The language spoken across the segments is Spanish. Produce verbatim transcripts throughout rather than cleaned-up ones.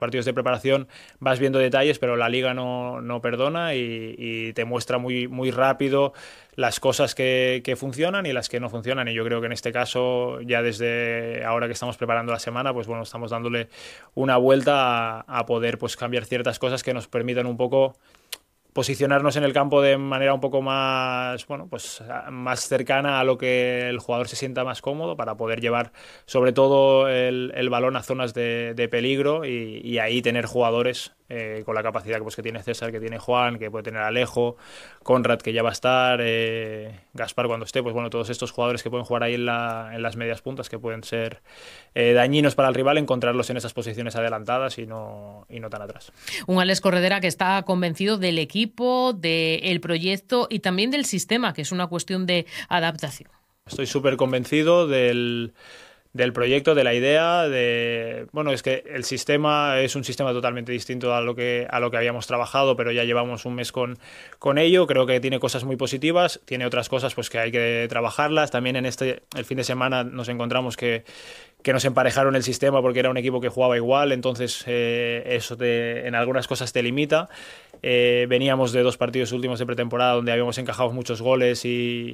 partidos de preparación vas viendo detalles, pero la liga no, no perdona y, y te muestra muy, muy rápido las cosas que, que funcionan y las que no funcionan. Y yo creo que en este caso, ya desde ahora que estamos preparando la semana, pues bueno, estamos dándole una vuelta a, a poder pues cambiar ciertas cosas que nos permitan un poco posicionarnos en el campo de manera un poco más, bueno, pues más cercana a lo que el jugador se sienta más cómodo para poder llevar sobre todo el, el balón a zonas de, de peligro y, y ahí tener jugadores eh, con la capacidad pues, que tiene César, que tiene Juan, que puede tener Alejo, Conrad, que ya va a estar, eh, Gaspar cuando esté, pues bueno, todos estos jugadores que pueden jugar ahí en, la, en las medias puntas, que pueden ser eh, dañinos para el rival, encontrarlos en esas posiciones adelantadas y no, y no tan atrás. Un Alex Corredera que está convencido del equipo, del proyecto y también del sistema, que es una cuestión de adaptación. Estoy súper convencido del... del proyecto, de la idea, de bueno, es que el sistema es un sistema totalmente distinto a lo que, a lo que habíamos trabajado, pero ya llevamos un mes con, con ello, creo que tiene cosas muy positivas, tiene otras cosas pues que hay que trabajarlas, también en este, el fin de semana nos encontramos que que nos emparejaron el sistema porque era un equipo que jugaba igual, entonces eh, eso te, en algunas cosas te limita. Eh, veníamos de dos partidos últimos de pretemporada donde habíamos encajado muchos goles y,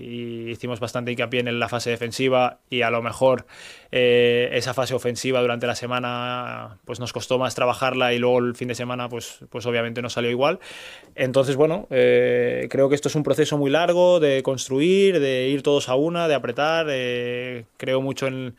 y hicimos bastante hincapié en la fase defensiva y a lo mejor eh, esa fase ofensiva durante la semana pues nos costó más trabajarla y luego el fin de semana pues, pues obviamente no salió igual. Entonces bueno, eh, creo que esto es un proceso muy largo de construir, de ir todos a una, de apretar, eh, creo mucho en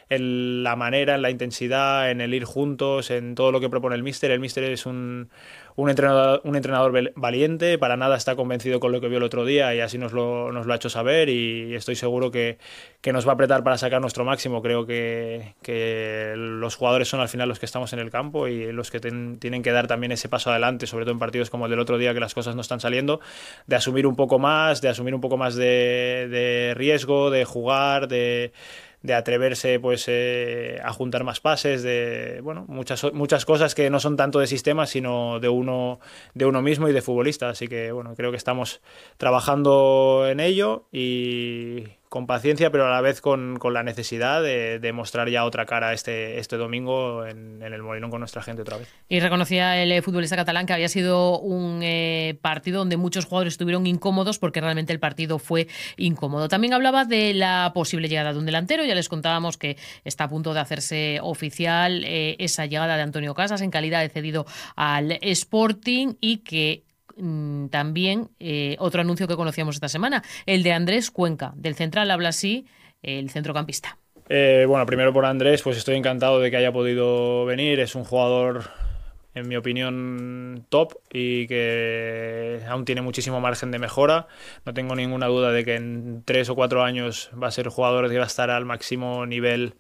en la manera, en la intensidad, en el ir juntos, en todo lo que propone el míster. El míster es un, un, entrenador, un entrenador valiente, para nada está convencido con lo que vio el otro día y así nos lo, nos lo ha hecho saber y estoy seguro que, que nos va a apretar para sacar nuestro máximo. Creo que, que los jugadores son al final los que estamos en el campo y los que ten, tienen que dar también ese paso adelante, sobre todo en partidos como el del otro día que las cosas no están saliendo, de asumir un poco más, de asumir un poco más de, de riesgo, de jugar, de... de atreverse pues eh, a juntar más pases, de bueno, muchas muchas cosas que no son tanto de sistema sino de uno de uno mismo y de futbolista, así que bueno, creo que estamos trabajando en ello y con paciencia, pero a la vez con, con la necesidad de, de mostrar ya otra cara este, este domingo en, en el Molinón con nuestra gente otra vez. Y reconocía el futbolista catalán que había sido un eh, partido donde muchos jugadores estuvieron incómodos porque realmente el partido fue incómodo. También hablaba de la posible llegada de un delantero, ya les contábamos que está a punto de hacerse oficial eh, esa llegada de Antonio Casas en calidad de cedido al Sporting y que también eh, otro anuncio que conocíamos esta semana, el de Andrés Cuenca, del Central habla así el centrocampista. Eh, bueno, primero por Andrés, pues estoy encantado de que haya podido venir, es un jugador en mi opinión top y que aún tiene muchísimo margen de mejora, no tengo ninguna duda de que en tres o cuatro años va a ser jugador que va a estar al máximo nivel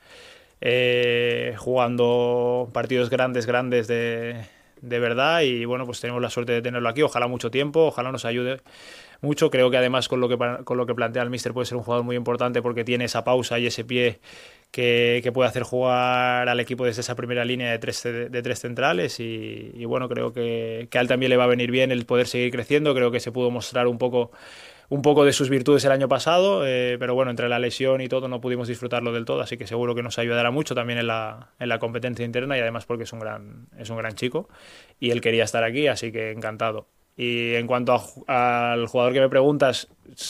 eh, jugando partidos grandes, grandes de de verdad y bueno, pues tenemos la suerte de tenerlo aquí, ojalá mucho tiempo, ojalá nos ayude mucho, creo que además con lo que, con lo que plantea el míster puede ser un jugador muy importante porque tiene esa pausa y ese pie que, que puede hacer jugar al equipo desde esa primera línea de tres, de, de tres centrales y, y bueno, creo que, que a él también le va a venir bien el poder seguir creciendo, creo que se pudo mostrar un poco un poco de sus virtudes el año pasado, eh, pero bueno, entre la lesión y todo no pudimos disfrutarlo del todo, así que seguro que nos ayudará mucho también en la, en la competencia interna y además porque es un gran, es un gran chico y él quería estar aquí, así que encantado. Y en cuanto a, al jugador que me preguntas,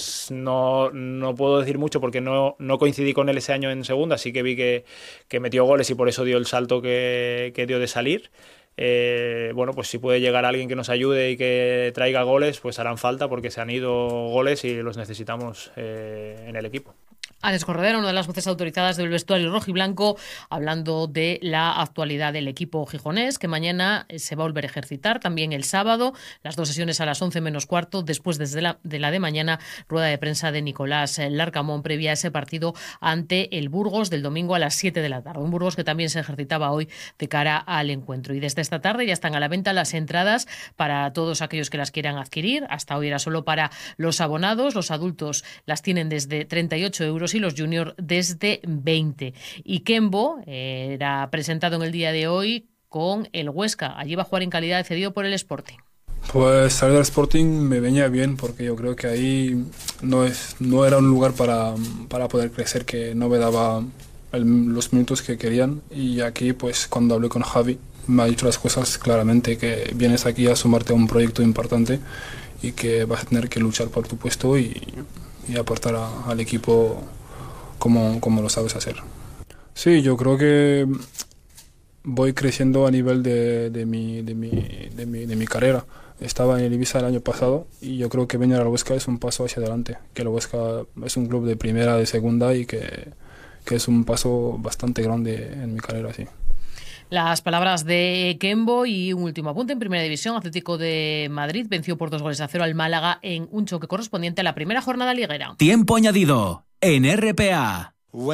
no, no puedo decir mucho porque no, no coincidí con él ese año en segunda, sí que vi que, que metió goles y por eso dio el salto que, que dio de salir. Eh, bueno, pues si puede llegar alguien que nos ayude y que traiga goles, pues harán falta porque se han ido goles y los necesitamos eh, en el equipo. Alex Corredera, una de las voces autorizadas del vestuario rojiblanco, hablando de la actualidad del equipo gijonés, que mañana se va a volver a ejercitar, también el sábado, las dos sesiones a las once menos cuarto, después desde la, de la de mañana, rueda de prensa de Nicolás Larcamón, previa a ese partido ante el Burgos del domingo a las siete de la tarde. Un Burgos que también se ejercitaba hoy de cara al encuentro. Y desde esta tarde ya están a la venta las entradas para todos aquellos que las quieran adquirir. Hasta hoy era solo para los abonados, los adultos las tienen desde treinta y ocho euros y los juniors desde veinte. Y Kembo eh, era presentado en el día de hoy con el Huesca. Allí va a jugar en calidad de cedido por el Sporting. Pues salir del Sporting me venía bien porque yo creo que ahí no, es, no era un lugar para, para poder crecer, que no me daba el, los minutos que querían y aquí pues cuando hablé con Javi me ha dicho las cosas claramente, que vienes aquí a sumarte a un proyecto importante y que vas a tener que luchar por tu puesto y, y aportar a, al equipo como, como lo sabes hacer. Sí, yo creo que voy creciendo a nivel de, de, mi, de, mi, de, mi, de mi carrera. Estaba en el Ibiza el año pasado y yo creo que venir al Huesca es un paso hacia adelante, que el Huesca es un club de primera, de segunda y que, que es un paso bastante grande en mi carrera, sí. Las palabras de Kembo. Y un último apunte: en Primera División, Atlético de Madrid venció por dos goles a cero al Málaga en un choque correspondiente a la primera jornada liguera. Tiempo añadido en R P A.